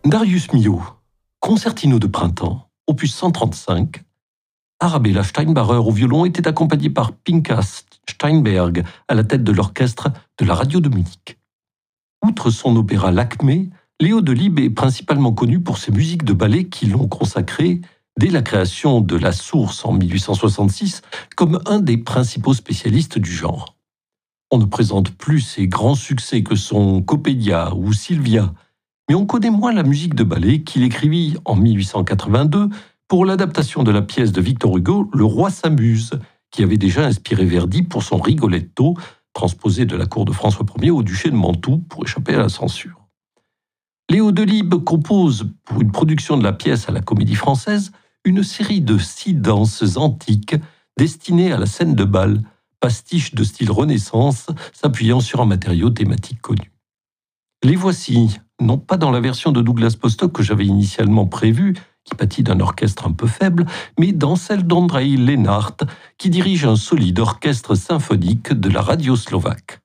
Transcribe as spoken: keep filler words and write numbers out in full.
Darius Milhaud, concertino de printemps, opus cent trente-cinq. Arabella Steinbacher au violon était accompagnée par Pinchas Steinberg à la tête de l'orchestre de la radio de Munich. Outre son opéra L'Acmé, Léo Delibes est principalement connu pour ses musiques de ballet qui l'ont consacré, dès la création de La Source en mille huit cent soixante-six, comme un des principaux spécialistes du genre. On ne présente plus ses grands succès que sont Coppelia ou Sylvia, mais on connaît moins la musique de ballet qu'il écrivit en mille huit cent quatre-vingt-deux pour l'adaptation de la pièce de Victor Hugo Le Roi s'amuse, qui avait déjà inspiré Verdi pour son Rigoletto, transposé de la cour de François Ier au duché de Mantoue pour échapper à la censure. Léo Delibes compose, pour une production de la pièce à la Comédie Française, une série de six danses antiques destinées à la scène de bal, pastiche de style Renaissance, s'appuyant sur un matériau thématique connu. Les voici, non pas dans la version de Douglas Postock que j'avais initialement prévue, qui pâtit d'un orchestre un peu faible, mais dans celle d'Ondrej Lenart, qui dirige un solide orchestre symphonique de la radio slovaque.